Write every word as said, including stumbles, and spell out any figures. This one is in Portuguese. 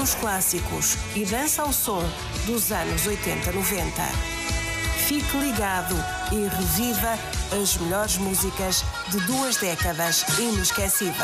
os clássicos e dança ao som dos anos oitenta noventa. Fique ligado e reviva as melhores músicas de duas décadas inesquecíveis.